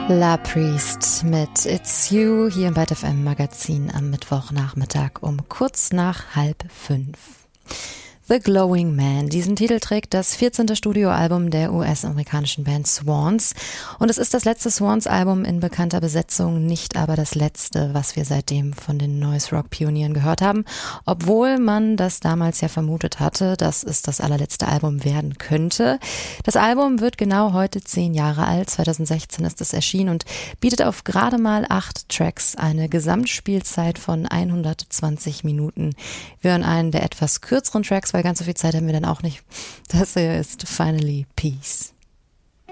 La Priest mit It's You hier im Byte FM Magazin am Mittwochnachmittag um kurz nach 4:30. The Glowing Man. Diesen Titel trägt das 14. Studioalbum der US-amerikanischen Band Swans. Und es ist das letzte Swans-Album in bekannter Besetzung, nicht aber das letzte, was wir seitdem von den Noise-Rock-Pionieren gehört haben. Obwohl man das damals ja vermutet hatte, dass es das allerletzte Album werden könnte. Das Album wird genau heute 10 Jahre alt. 2016 ist es erschienen und bietet auf gerade mal 8 Tracks eine Gesamtspielzeit von 120 Minuten. Wir hören einen der etwas kürzeren Tracks, weil ganz so viel Zeit haben wir dann auch nicht. Das hier ist Finally Peace.